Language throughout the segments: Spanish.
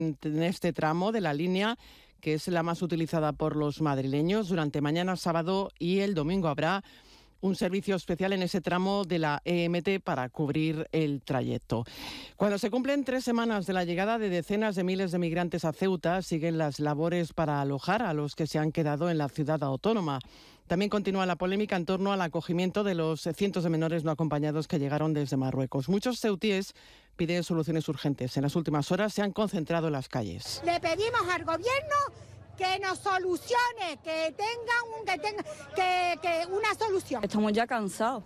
en este tramo de la línea, que es la más utilizada por los madrileños. Durante mañana, sábado y el domingo habrá un servicio especial en ese tramo de la EMT para cubrir el trayecto. Cuando se cumplen 3 semanas de la llegada de decenas de miles de migrantes a Ceuta, siguen las labores para alojar a los que se han quedado en la ciudad autónoma. También continúa la polémica en torno al acogimiento de los cientos de menores no acompañados que llegaron desde Marruecos. Muchos ceutíes piden soluciones urgentes. En las últimas horas se han concentrado en las calles. Le pedimos al gobierno que nos solucione, que tenga una solución. Estamos ya cansados,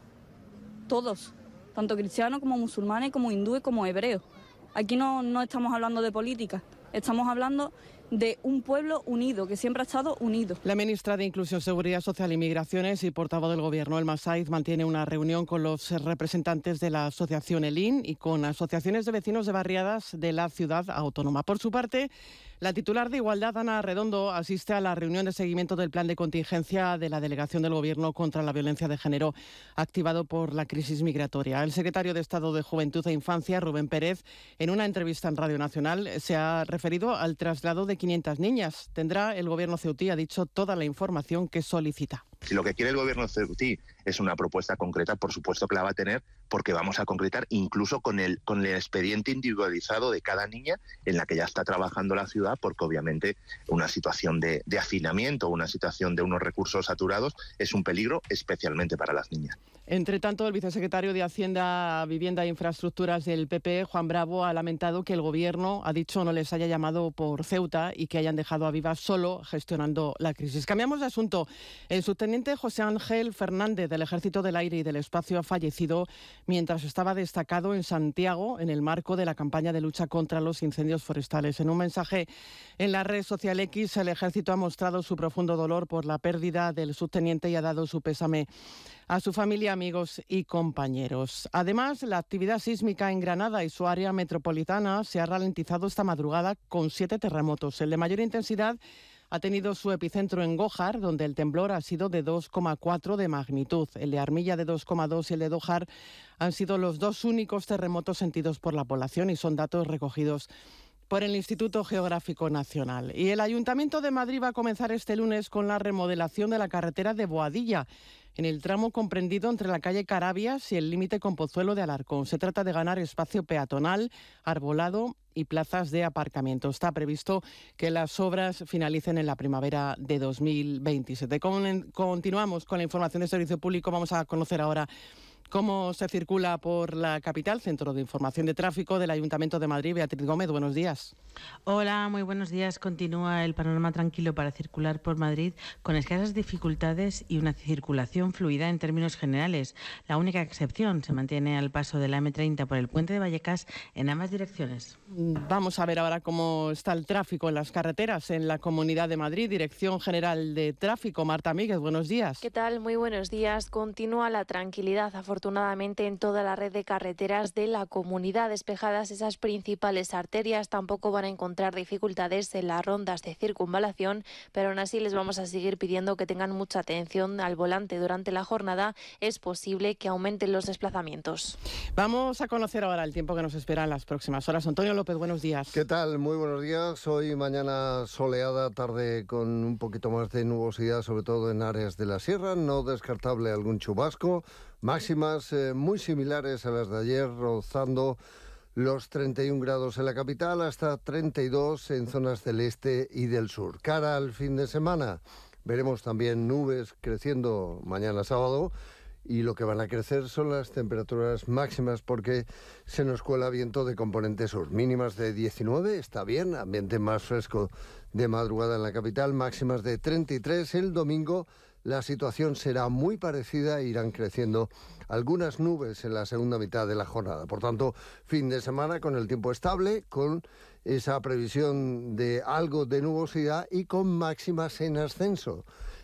todos, tanto cristianos como musulmanes, como hindúes, como hebreos. Aquí no estamos hablando de política, estamos hablando de un pueblo unido, que siempre ha estado unido. La ministra de Inclusión, Seguridad Social y Migraciones y portavoz del Gobierno, Elma Saiz, mantiene una reunión con los representantes de la asociación ELIN y con asociaciones de vecinos de barriadas de la ciudad autónoma. Por su parte, la titular de Igualdad, Ana Redondo, asiste a la reunión de seguimiento del plan de contingencia de la delegación del Gobierno contra la violencia de género activado por la crisis migratoria. El secretario de Estado de Juventud e Infancia, Rubén Pérez, en una entrevista en Radio Nacional, se ha referido al traslado de 500 niñas. Tendrá el Gobierno ceutí, ha dicho, toda la información que solicita. Si lo que quiere el Gobierno ceutí es una propuesta concreta, por supuesto que la va a tener, porque vamos a concretar incluso con el expediente individualizado de cada niña en la que ya está trabajando la ciudad, porque obviamente una situación de hacinamiento, una situación de unos recursos saturados es un peligro especialmente para las niñas. Entre tanto, el vicesecretario de Hacienda, Vivienda e Infraestructuras del PP, Juan Bravo, ha lamentado que el Gobierno, ha dicho, no les haya llamado por Ceuta y que hayan dejado a Viva solo gestionando la crisis. Cambiamos de asunto. El subteniente José Ángel Fernández del Ejército del Aire y del Espacio ha fallecido mientras estaba destacado en Santiago en el marco de la campaña de lucha contra los incendios forestales. En un mensaje en la red social X, el Ejército ha mostrado su profundo dolor por la pérdida del subteniente y ha dado su pésame a su familia, amigos y compañeros. Además, la actividad sísmica en Granada y su área metropolitana se ha ralentizado esta madrugada con 7 terremotos. El de mayor intensidad ha tenido su epicentro en Gójar, donde el temblor ha sido de 2,4 de magnitud. El de Armilla de 2,2 y el de Dójar han sido los 2 únicos terremotos sentidos por la población y son datos recogidos por el Instituto Geográfico Nacional. Y el Ayuntamiento de Madrid va a comenzar este lunes con la remodelación de la carretera de Boadilla, en el tramo comprendido entre la calle Carabias y el límite con Pozuelo de Alarcón. Se trata de ganar espacio peatonal, arbolado y plazas de aparcamiento. Está previsto que las obras finalicen en la primavera de 2027. Continuamos con la información de servicio público. Vamos a conocer ahora cómo se circula por la capital. Centro de Información de Tráfico del Ayuntamiento de Madrid. Beatriz Gómez, buenos días. Hola, muy buenos días. Continúa el panorama tranquilo para circular por Madrid con escasas dificultades y una circulación fluida en términos generales. La única excepción se mantiene al paso de la M30 por el puente de Vallecas en ambas direcciones. Vamos a ver ahora cómo está el tráfico en las carreteras en la Comunidad de Madrid. Dirección General de Tráfico, Marta Míguez, buenos días. ¿Qué tal? Muy buenos días. Continúa la tranquilidad, afortunadamente, en toda la red de carreteras de la comunidad. Despejadas esas principales arterias, tampoco van a encontrar dificultades en las rondas de circunvalación, pero aún así les vamos a seguir pidiendo que tengan mucha atención al volante durante la jornada. Es posible que aumenten los desplazamientos. Vamos a conocer ahora el tiempo que nos espera en las próximas horas. Antonio López, buenos días. ¿Qué tal? Muy buenos días. Hoy mañana soleada, tarde con un poquito más de nubosidad, sobre todo en áreas de la sierra. No descartable algún chubasco. Máximas muy similares a las de ayer, rozando los 31 grados en la capital, hasta 32 en zonas del este y del sur. Cara al fin de semana, veremos también nubes creciendo mañana sábado, y lo que van a crecer son las temperaturas máximas porque se nos cuela viento de componente sur. Mínimas de 19, está bien, ambiente más fresco de madrugada en la capital, máximas de 33 el domingo. La situación será muy parecida e irán creciendo algunas nubes en la segunda mitad de la jornada. Por tanto, fin de semana con el tiempo estable, con esa previsión de algo de nubosidad y con máximas en ascenso.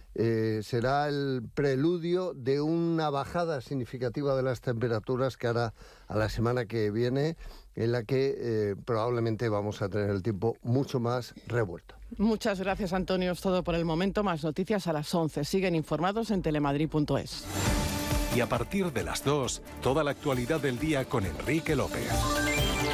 Será el preludio de una bajada significativa de las temperaturas cara a la semana que viene, en la que probablemente vamos a tener el tiempo mucho más revuelto. Muchas gracias, Antonio. Es todo por el momento. Más noticias a las 11. Siguen informados en telemadrid.es. Y a partir de las 2, toda la actualidad del día con Enrique López.